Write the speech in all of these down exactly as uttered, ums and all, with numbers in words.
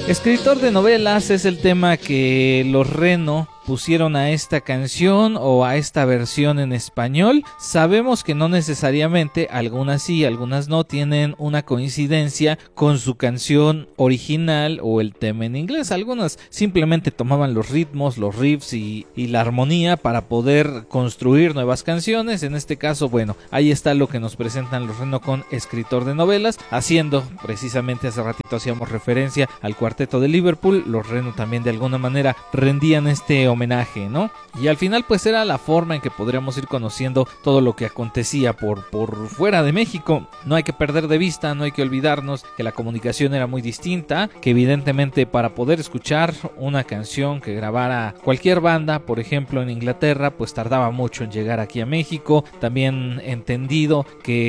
Escritor de novelas es el tema que los Reno pusieron a esta canción o a esta versión en español. Sabemos que no necesariamente, algunas sí, algunas no, tienen una coincidencia con su canción original o el tema en inglés. Algunas simplemente tomaban los ritmos, los riffs y, y la armonía para poder construir nuevas canciones. En este caso, bueno, ahí está lo que nos presentan los Reno con Escritor de novelas, haciendo precisamente, hace ratito hacíamos referencia al cuarteto de Liverpool. Los Reno también de alguna manera rendían este homenaje, ¿no? Y al final pues era la forma en que podríamos ir conociendo todo lo que acontecía por, por fuera de México. No hay que perder de vista, no hay que olvidarnos que la comunicación era muy distinta, que evidentemente para poder escuchar una canción que grabara cualquier banda, por ejemplo en Inglaterra, pues tardaba mucho en llegar aquí a México. También entendido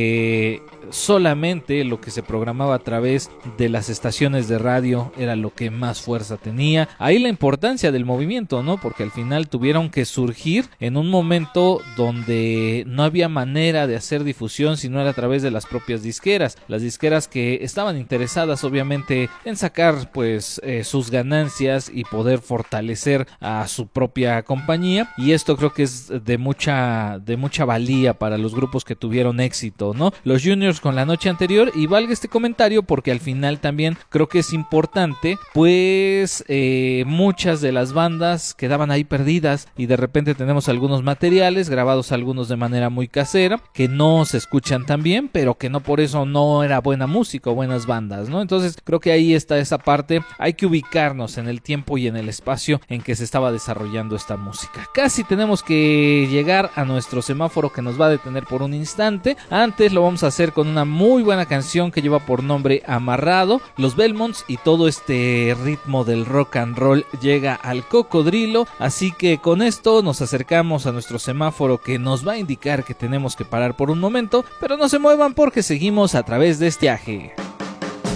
que solamente lo que se programaba a través de las estaciones de radio era lo que más fuerza tenía. Ahí la importancia del movimiento, ¿no? Porque al final tuvieron que surgir en un momento donde no había manera de hacer difusión si no era a través de las propias disqueras. Las disqueras que estaban interesadas obviamente en sacar pues eh, sus ganancias y poder fortalecer a su propia compañía, y esto creo que es de mucha de mucha valía para los grupos que tuvieron éxito, ¿no? Los Juniors con La Noche Anterior, y valga este comentario porque al final también creo que es importante, pues eh, muchas de las bandas quedaban ahí perdidas y de repente tenemos algunos materiales grabados, algunos de manera muy casera, que no se escuchan tan bien, pero que no por eso no era buena música o buenas bandas, ¿no? Entonces creo que ahí está esa parte. Hay que ubicarnos en el tiempo y en el espacio en que se estaba desarrollando esta música. Casi tenemos que llegar a nuestro semáforo que nos va a detener por un instante. Antes lo vamos a hacer con una muy buena canción que lleva por nombre Amarrado. Los Belmonts y todo este ritmo del rock and roll llega al cocodrilo, así que con esto nos acercamos a nuestro semáforo que nos va a indicar que tenemos que parar por un momento, pero no se muevan porque seguimos a través de este viaje.